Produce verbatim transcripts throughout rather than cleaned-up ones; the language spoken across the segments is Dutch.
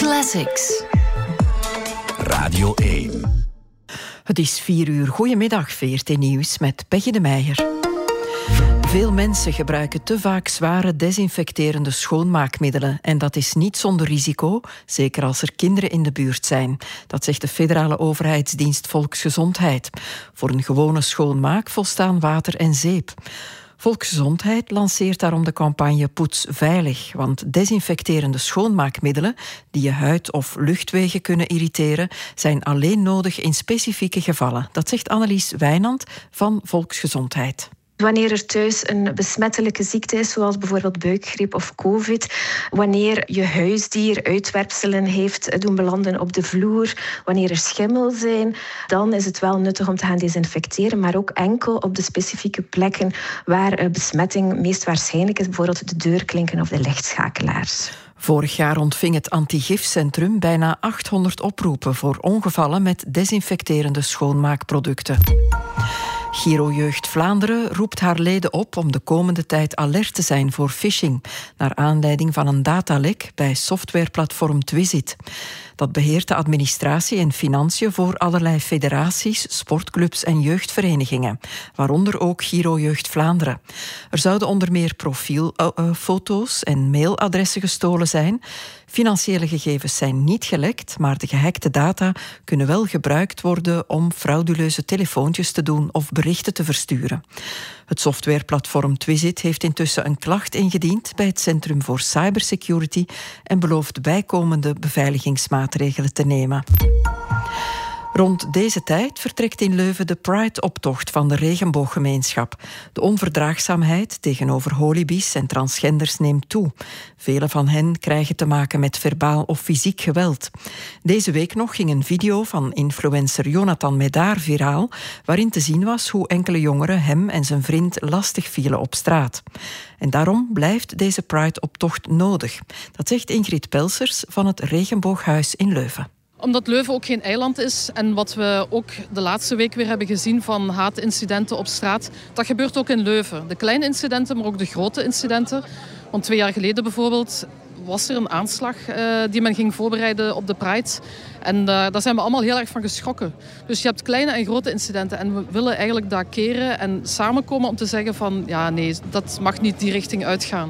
Classics. Radio één. Het is vier uur. Goedemiddag, V R T Nieuws met Peggy de Meijer. Veel mensen gebruiken te vaak zware desinfecterende schoonmaakmiddelen. En dat is niet zonder risico, zeker als er kinderen in de buurt zijn. Dat zegt de federale overheidsdienst Volksgezondheid. Voor een gewone schoonmaak volstaan water en zeep. Volksgezondheid lanceert daarom de campagne Poets Veilig. Want desinfecterende schoonmaakmiddelen die je huid of luchtwegen kunnen irriteren, zijn alleen nodig in specifieke gevallen. Dat zegt Annelies Wijnand van Volksgezondheid. Wanneer er thuis een besmettelijke ziekte is, zoals bijvoorbeeld buikgriep of covid, wanneer je huisdier uitwerpselen heeft doen belanden op de vloer, wanneer er schimmel zijn, dan is het wel nuttig om te gaan desinfecteren, maar ook enkel op de specifieke plekken waar besmetting meest waarschijnlijk is, bijvoorbeeld de deurklinken of de lichtschakelaars. Vorig jaar ontving het Antigifcentrum bijna achthonderd oproepen voor ongevallen met desinfecterende schoonmaakproducten. Giro Jeugd Vlaanderen roept haar leden op om de komende tijd alert te zijn voor phishing, naar aanleiding van een datalek bij softwareplatform Twizit. Dat beheert de administratie en financiën voor allerlei federaties, sportclubs en jeugdverenigingen, waaronder ook Giro Jeugd Vlaanderen. Er zouden onder meer profielfoto's uh, en mailadressen gestolen zijn. Financiële gegevens zijn niet gelekt, maar de gehackte data kunnen wel gebruikt worden om frauduleuze telefoontjes te doen of berichten te versturen. Het softwareplatform Twizit heeft intussen een klacht ingediend bij het Centrum voor Cybersecurity en belooft bijkomende beveiligingsmaatregelen te nemen. Rond deze tijd vertrekt in Leuven de Pride-optocht van de regenbooggemeenschap. De onverdraagzaamheid tegenover holibies en transgenders neemt toe. Velen van hen krijgen te maken met verbaal of fysiek geweld. Deze week nog ging een video van influencer Jonathan Medaar viraal, waarin te zien was hoe enkele jongeren hem en zijn vriend lastig vielen op straat. En daarom blijft deze Pride-optocht nodig. Dat zegt Ingrid Pelsers van het Regenbooghuis in Leuven. Omdat Leuven ook geen eiland is en wat we ook de laatste week weer hebben gezien van haatincidenten op straat, dat gebeurt ook in Leuven. De kleine incidenten, maar ook de grote incidenten. Want twee jaar geleden bijvoorbeeld was er een aanslag uh, die men ging voorbereiden op de Pride. En uh, daar zijn we allemaal heel erg van geschrokken. Dus je hebt kleine en grote incidenten en we willen eigenlijk dat keren en samenkomen om te zeggen van ja nee, dat mag niet die richting uitgaan.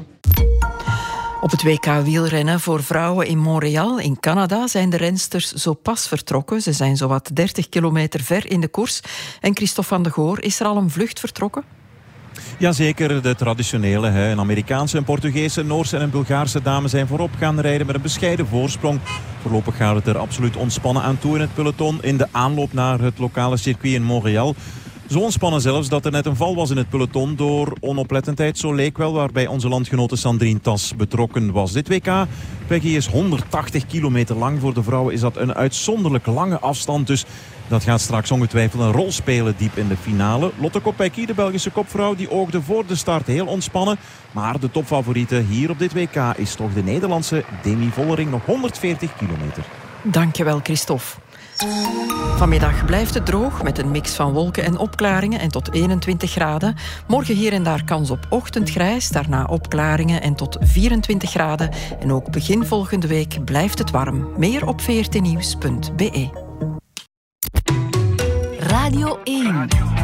Op het W K wielrennen voor vrouwen in Montreal in Canada zijn de rensters zo pas vertrokken. Ze zijn zowat dertig kilometer ver in de koers. En Christophe van de Goor, is er al een vlucht vertrokken? Jazeker, de traditionele. Hè. Een Amerikaanse, een Portugese, een Noorse en een Bulgaarse dame zijn voorop gaan rijden met een bescheiden voorsprong. Voorlopig gaat het er absoluut ontspannen aan toe in het peloton in de aanloop naar het lokale circuit in Montreal. Zo ontspannen zelfs dat er net een val was in het peloton door onoplettendheid. Zo leek wel, waarbij onze landgenote Sandrine Tas betrokken was. Dit W K, Peggy, is honderdtachtig kilometer lang. Voor de vrouwen is dat een uitzonderlijk lange afstand. Dus dat gaat straks ongetwijfeld een rol spelen diep in de finale. Lotte Kopecky, de Belgische kopvrouw, die oogde voor de start heel ontspannen. Maar de topfavoriete hier op dit W K is toch de Nederlandse Demi Vollering. Nog honderdveertig kilometer. Dankjewel, Christophe. Vanmiddag blijft het droog met een mix van wolken en opklaringen en tot eenentwintig graden. Morgen hier en daar kans op ochtendgrijs, daarna opklaringen en tot vierentwintig graden. En ook begin volgende week blijft het warm. Meer op v r t nieuws punt b e. Radio één.